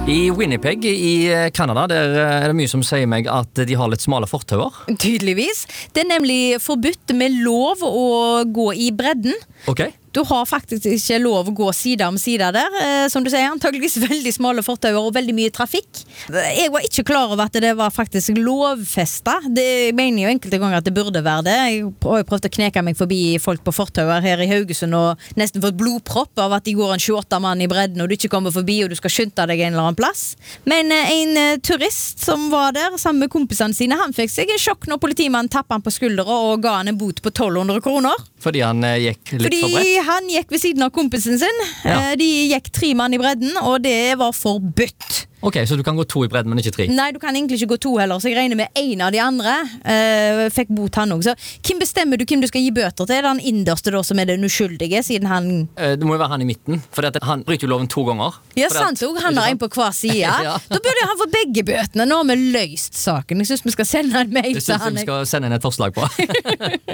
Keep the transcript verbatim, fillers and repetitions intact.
I Winnipeg i Kanada der er det mye som sier meg at de har litt smale fortauer. Tydeligvis. Det er nemlig forbudt med lov å gå i bredden. Ok. Du har faktisk ikke lov å gå sida om sida der. Eh, som du sier, antageligvis veldig smale fortauer og veldig mye trafikk. Jeg var ikke klar over at det var faktisk lovfestet. Det jeg mener jo enkelte ganger at det burde være det. Jeg har jo prøvd å kneke meg forbi folk på fortauer her i Haugesund og nesten fått blodpropp av at de går en tjueåtte mann i bredden og du ikke kommer forbi og du skal skynde deg en eller annen plass. Men eh, en eh, turist som var der sammen med kompisene sine, han fikk seg en sjokk når politimannen tappet han på skuldra og ga han en bot på tolv hundre kroner. Fordi han eh, gikk litt Fordi for bredt? han gikk ved siden av kompisen sin. Ja. De gikk tre mann i bredden, og det var forbudt. Ok, så du kan gå to i bredden, men ikke tre? Nei, du kan egentlig ikke gå to heller, så jeg regner med en av de andre uh, fikk bot han også. Så hvem bestemmer du hvem du skal gi bøter til? Er det han innerste da som er den uskyldige, siden han... Eh, Det må jo være han i midten, for han bryter jo loven to ganger. Ja, Fordi sant, at- og han har en på hver side. Ja. Da burde han få begge bøtene. Nå har vi løst saken. Jeg synes vi skal sende en mail Jeg til synes han. vi skal sende inn et forslag på.